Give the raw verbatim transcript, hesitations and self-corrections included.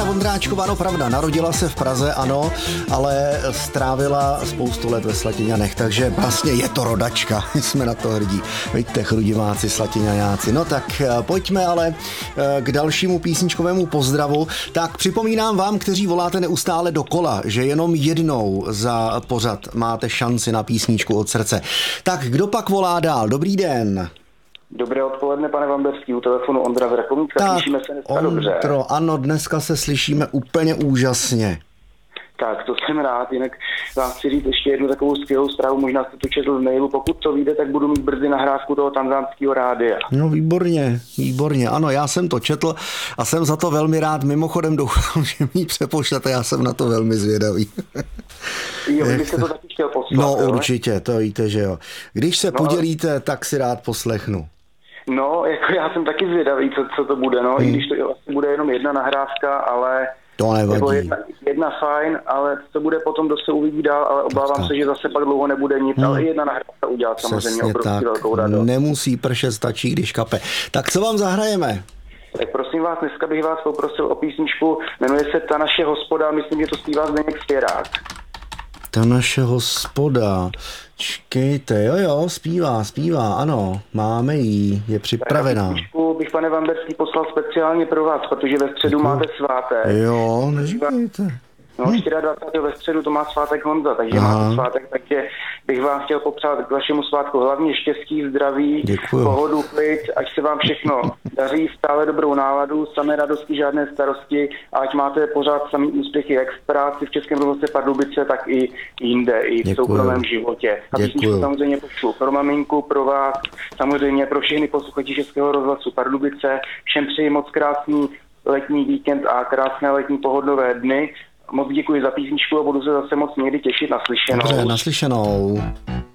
Vondráčková, no pravda, narodila se v Praze, ano, ale strávila spoustu let ve Slatiňanech, takže vlastně je to rodačka, jsme na to hrdí. Víte, chrudiváci, Slatiňanáci. No tak pojďme ale k dalšímu písničkovému pozdravu. Tak připomínám vám, kteří voláte neustále dokola, že jenom jednou za pořad máte šanci na písničku od srdce. Tak kdo pak volá dál? Dobrý den. Dobré odpoledne, pane Vamberský, u telefonu Ondra z Rakovníka. Slyšíme se dneska dobře. Ondro, ano, dneska se slyšíme úplně úžasně. Tak, to jsem rád, jinak vám chci říct ještě jednu takovou skvělou zprávu, možná jste to četl v mailu, pokud to vyjde, tak budu mít brzy nahrávku toho tanzánského rádia. No výborně, výborně, ano, já jsem to četl a jsem za to velmi rád, mimochodem doufám, že mi ji přepošlete, já jsem na to velmi zvědavý. Jo, vy jste to taky chtěl poslat, No jo? Určitě, to víte, že jo. Když se no, podělíte, tak si rád poslechnu. No, jako já jsem taky zvědavý, co, co to bude, no, hmm. i když to vlastně bude jenom jedna nahrávka, ale... To nevadí. Jedna, jedna fajn, ale to bude potom, kdo se uvidí dál, ale obávám tak. se, že zase pak dlouho nebude nic, hmm. ale jedna nahrávka udělat samozřejmě obrovský velkou radost. Nemusí pršet, stačí, když kape. Tak co vám zahrajeme? Tak prosím vás, dneska bych vás poprosil o písničku, jmenuje se Ta naše hospoda, myslím, že to zpívá Zdeněk Svěrák. Ta naše hospoda, čkejte, jo jo, zpívá, zpívá, ano, máme ji, je připravená. Písničku bych, pane Vamberský, poslal speciálně pro vás, protože ve středu Děkuji. máte svátek. Jo, neříkejte. No, dvacátého čtvrtého ve středu to má svátek Honza, takže Aha. máte svátek, takže bych vám chtěl popřát k vašemu svátku hlavně štěstí, zdraví, Děkuju. pohodu, klid, ať se vám všechno daří, stále dobrou náladu, samé radosti, žádné starosti, a ať máte pořád samý úspěchy jak v práci v Českém rozhlase Pardubice, tak i jinde, i v Děkuju. soukromém životě. A písničku samozřejmě pošlu pro maminku, pro vás, samozřejmě pro všechny posluchači Českého rozhlasu Pardubice. Všem přeji moc krásný letní víkend a krásné letní pohodlové dny. Moc děkuji za písničku a budu se zase moc někdy těšit. Naslyšenou. Dobře, naslyšenou.